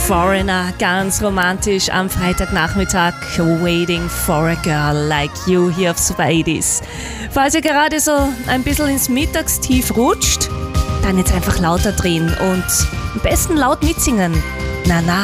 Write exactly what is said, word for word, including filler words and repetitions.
Foreigner, ganz romantisch am Freitagnachmittag. Waiting for a girl like you hier auf Super achtzig. Falls ihr gerade so ein bisschen ins Mittagstief rutscht, dann jetzt einfach lauter drehen und am besten laut mitsingen. Na na,